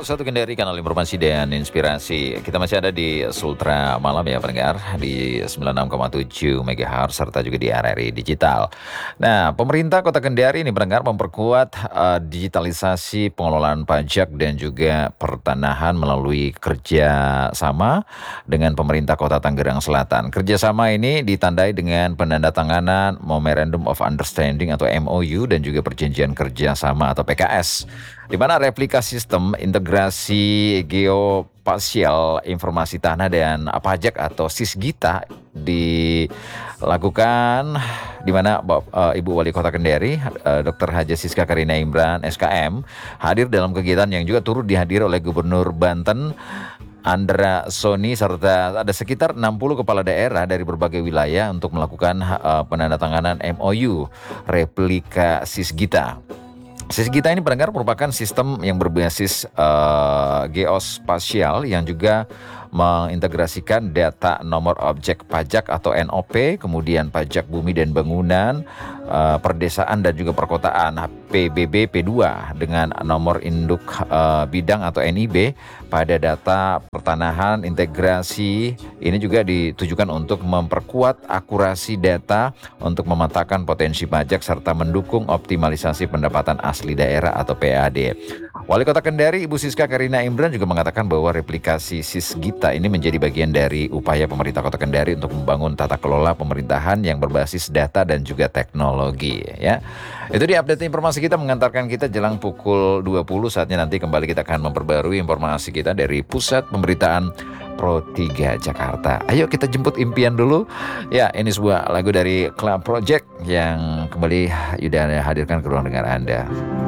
101 Kendari, kanal informasi dan inspirasi. Kita masih ada di Sultra Malam ya pendengar, di 96,7 MHz serta juga di RRI Digital. Nah, pemerintah Kota Kendari ini pendengar memperkuat digitalisasi pengelolaan pajak dan juga pertanahan melalui kerjasama dengan pemerintah Kota Tangerang Selatan. Kerjasama ini ditandai dengan penandatanganan Memorandum of Understanding atau MOU dan juga perjanjian kerjasama atau PKS, di mana replika sistem integrasi geospasial informasi tanah dan pajak atau SISGITA dilakukan, di mana Ibu Wali Kota Kendari, Dr. Haja Siska Karina Imran SKM, hadir dalam kegiatan yang juga turut dihadiri oleh Gubernur Banten Andra Soni, serta ada sekitar 60 kepala daerah dari berbagai wilayah untuk melakukan penandatanganan MOU replika SISGITA. SISGITA ini pendengar merupakan sistem yang berbasis geospasial yang juga mengintegrasikan data nomor objek pajak atau NOP, kemudian pajak bumi dan bangunan, perdesaan dan juga perkotaan PBB P2 dengan nomor induk bidang atau NIB pada data pertanahan. Integrasi ini juga ditujukan untuk memperkuat akurasi data untuk memetakan potensi pajak serta mendukung optimalisasi pendapatan asli daerah atau PAD. Wali Kota Kendari Ibu Siska Karina Imran juga mengatakan bahwa replikasi SISGITA ini menjadi bagian dari upaya pemerintah Kota Kendari untuk membangun tata kelola pemerintahan yang berbasis data dan juga teknologi ya. Itu di update informasi kita, mengantarkan kita jelang pukul 20. Saatnya nanti kembali kita akan memperbarui informasi kita dari Pusat Pemberitaan Pro 3 Jakarta. Ayo kita jemput impian dulu. Ya, ini sebuah lagu dari Club Project yang kembali Yuda hadirkan ke ruang dengar Anda.